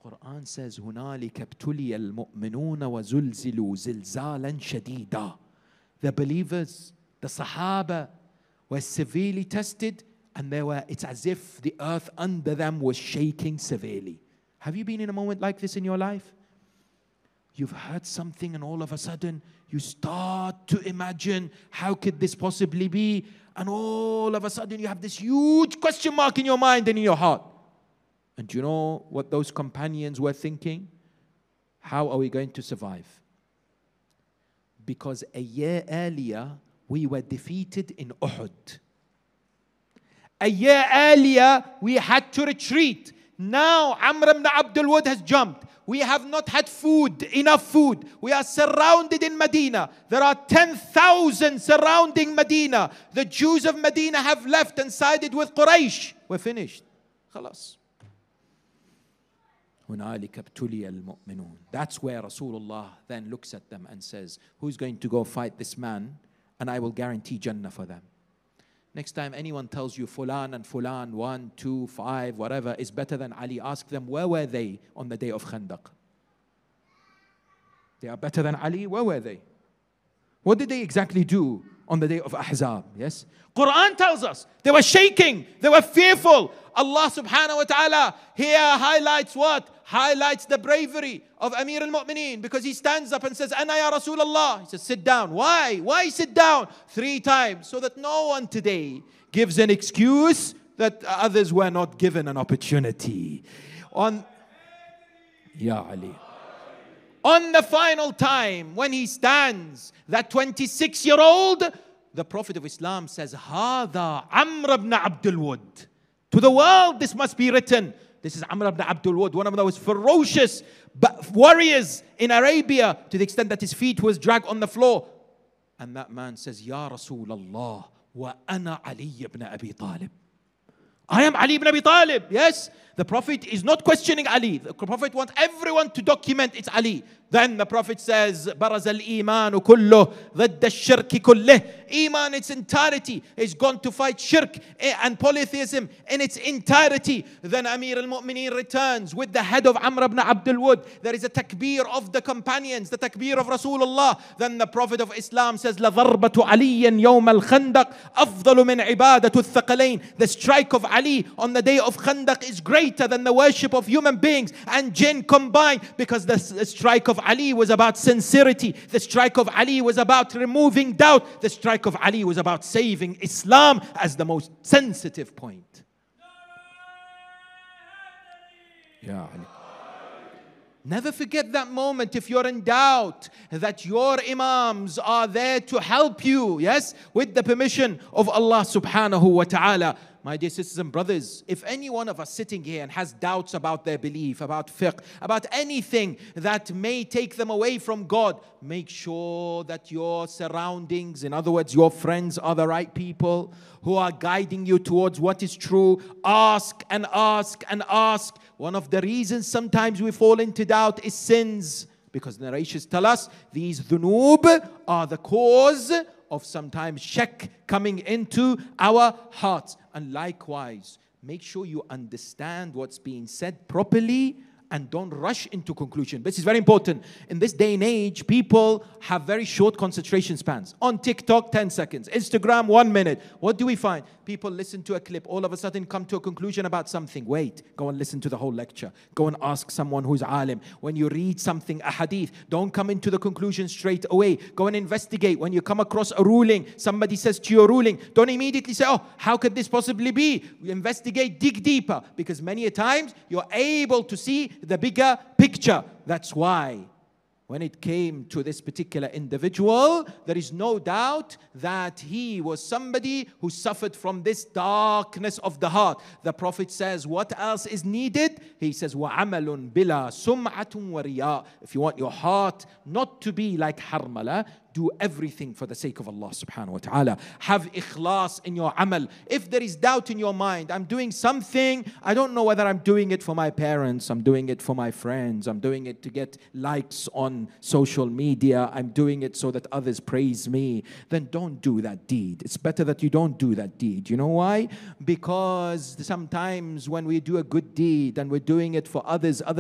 Quran says, هُنَالِكَ ابْتُلِيَ الْمُؤْمِنُونَ وَزُلْزِلُوا زِلْزَالًا شَدِيدًا. The believers, the Sahaba, were severely tested, and it's as if the earth under them was shaking severely. Have you been in a moment like this in your life? You've heard something and all of a sudden you start to imagine, how could this possibly be? And all of a sudden you have this huge question mark in your mind and in your heart. And do you know what those companions were thinking? How are we going to survive? Because a year earlier, we were defeated in Uhud. A year earlier, we had to retreat. Now, Amr ibn Abdul Wud has jumped. We have not had food, enough food. We are surrounded in Medina. There are 10,000 surrounding Medina. The Jews of Medina have left and sided with Quraysh. We're finished. Khalas. That's where Rasulullah then looks at them and says, who's going to go fight this man? And I will guarantee Jannah for them. Next time anyone tells you Fulan and Fulan, 1, 2, 5, whatever, is better than Ali, ask them, where were they on the day of Khandaq? They are better than Ali? Where were they? What did they exactly do on the day of Ahzab? Yes? Quran tells us they were shaking, they were fearful. Allah subhanahu wa ta'ala here highlights what? Highlights the bravery of Amir al-Mu'mineen, because he stands up and says, Ana ya Rasulullah. He says, sit down. Why? Why sit down? 3 times, so that no one today gives an excuse that others were not given an opportunity. Ya Ali. On the final time, when he stands, that 26-year-old, the Prophet of Islam says, Hada Amr ibn Abdul Wud. To the world, this must be written. This is Amr ibn Abdul Wud, one of the most ferocious warriors in Arabia, to the extent that his feet was dragged on the floor. And that man says, Ya Rasulullah, wa ana Ali ibn Abi Talib. I am Ali ibn Abi Talib. Yes, the Prophet is not questioning Ali. The Prophet wants everyone to document it's Ali. Then the Prophet says, Baraz al-Iman kulluh ضد الشرك كله. Iman, its entirety, is gone to fight shirk and polytheism in its entirety. Then Amir al-Mu'mineen returns with the head of Amr ibn Abdul Wud. There is a takbir of the companions, the takbir of Rasulullah. Then the Prophet of Islam says, لَضَرْبَةُ عَلِيٍّ يَوْمَ الْخَنْدَقِ أَفْضَلُ مِنْ عِبَادَةُ الثَّقَلَيْنِ. The strike of Ali on the day of Khandaq is greater than the worship of human beings and jinn combined, because the strike of Ali was about sincerity. The strike of Ali was about removing doubt. The strike of Ali was about saving Islam as the most sensitive point. Ya Ali. Never forget that moment if you're in doubt, that your imams are there to help you, yes, with the permission of Allah subhanahu wa ta'ala. My dear sisters and brothers, if any one of us sitting here and has doubts about their belief, about fiqh, about anything that may take them away from God, make sure that your surroundings, in other words, your friends, are the right people who are guiding you towards what is true. Ask and ask and ask. One of the reasons sometimes we fall into doubt is sins, because narrations tell us these dhunub are the cause of sometimes shak coming into our hearts. And likewise, make sure you understand what's being said properly and don't rush into conclusion. This is very important. In this day and age, people have very short concentration spans. On TikTok, 10 seconds. Instagram, 1 minute. What do we find? People listen to a clip, all of a sudden come to a conclusion about something. Wait, go and listen to the whole lecture. Go and ask someone who's alim. When you read something, a hadith, don't come into the conclusion straight away. Go and investigate. When you come across a ruling, somebody says to you a ruling, don't immediately say, oh, how could this possibly be? Investigate, dig deeper, because many a times you're able to see the bigger picture. That's why when it came to this particular individual, there is no doubt that he was somebody who suffered from this darkness of the heart. The Prophet says, what else is needed? He says, وَعَمَلٌ بِلَا سُمْعَةٌ وَرِيَاءٌ. If you want your heart not to be like Harmala, do everything for the sake of Allah subhanahu wa ta'ala. Have ikhlas in your amal. If there is doubt in your mind, I'm doing something, I don't know whether I'm doing it for my parents, I'm doing it for my friends, I'm doing it to get likes on social media, I'm doing it so that others praise me, then don't do that deed. It's better that you don't do that deed. You know why? Because sometimes when we do a good deed and we're doing it for others